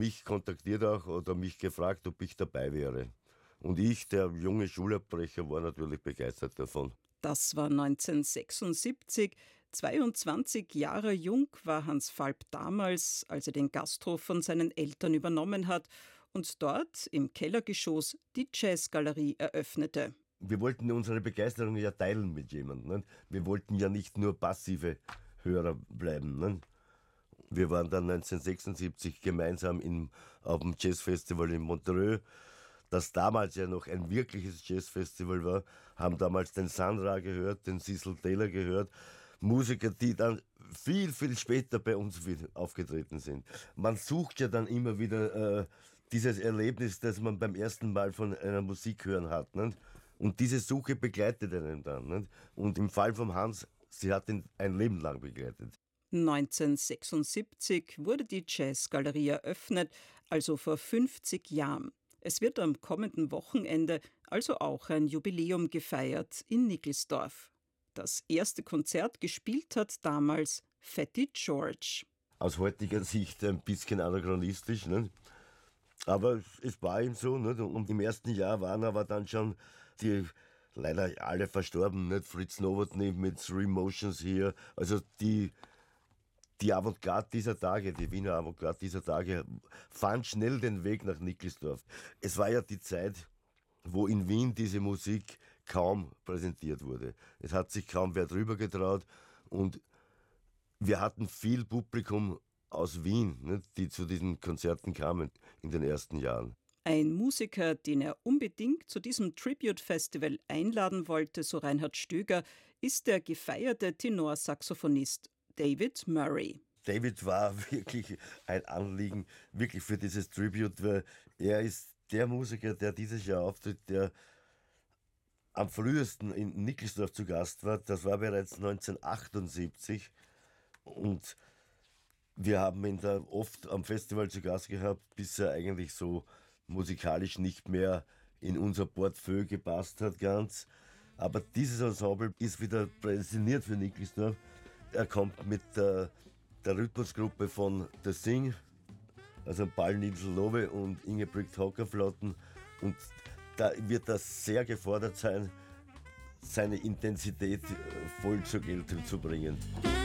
mich kontaktiert auch oder mich gefragt, ob ich dabei wäre. Und ich, der junge Schulabbrecher, war natürlich begeistert davon. Das war 1976. 22 Jahre jung war Hans Falb damals, als er den Gasthof von seinen Eltern übernommen hat und dort im Kellergeschoss die Jazzgalerie eröffnete. Wir wollten unsere Begeisterung ja teilen mit jemandem. Nicht? Wir wollten ja nicht nur passive Hörer bleiben. Nicht? Wir waren dann 1976 gemeinsam auf dem Jazzfestival in Montreux, das damals ja noch ein wirkliches Jazzfestival war, haben damals den Sandra gehört, den Cecil Taylor gehört, Musiker, die dann viel, viel später bei uns wieder aufgetreten sind. Man sucht ja dann immer wieder dieses Erlebnis, das man beim ersten Mal von einer Musik hören hat. Nicht? Und diese Suche begleitet einen dann. Nicht? Und im Fall von Hans, sie hat ihn ein Leben lang begleitet. 1976 wurde die Jazzgalerie eröffnet, also vor 50 Jahren. Es wird am kommenden Wochenende also auch ein Jubiläum gefeiert in Nickelsdorf. Das erste Konzert gespielt hat damals Fatty George. Aus heutiger Sicht ein bisschen anachronistisch, nicht? Aber es war ihm so. Nicht? Und im ersten Jahr waren aber dann schon die leider alle verstorben, nicht? Fritz Nowotny mit Three Motions hier, also die Avantgarde dieser Tage, die Wiener Avantgarde dieser Tage, fand schnell den Weg nach Nickelsdorf. Es war ja die Zeit, wo in Wien diese Musik kaum präsentiert wurde. Es hat sich kaum wer drüber getraut und wir hatten viel Publikum aus Wien, nicht, die zu diesen Konzerten kamen in den ersten Jahren. Ein Musiker, den er unbedingt zu diesem Tribute-Festival einladen wollte, so Reinhard Stöger, ist der gefeierte Tenorsaxophonist David Murray. David war wirklich ein Anliegen, wirklich für dieses Tribute, weil er ist der Musiker, der dieses Jahr auftritt, der am frühesten in Nickelsdorf zu Gast war. Das war bereits 1978 und wir haben ihn da oft am Festival zu Gast gehabt, bis er eigentlich so musikalisch nicht mehr in unser Portfolio gepasst hat ganz. Aber dieses Ensemble ist wieder prädestiniert für Nickelsdorf. Er kommt mit der Rhythmusgruppe von The Sing, also Paul Nitzel-Lowe und Ingebrigt Hockerflotten. Und da wird das sehr gefordert sein, seine Intensität voll zur Geltung zu bringen.